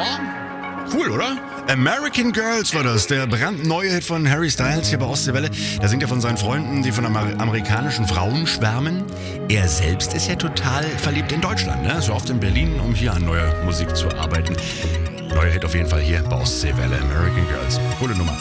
Cool, oder? American Girls war das, der brandneue Hit von Harry Styles hier bei Ostseewelle. Da singt er von seinen Freunden, die von amerikanischen Frauen schwärmen. Er selbst ist ja total verliebt in Deutschland, ne? So oft in Berlin, um hier an neuer Musik zu arbeiten. Neuer Hit auf jeden Fall hier bei Ostseewelle, American Girls. Coole Nummer.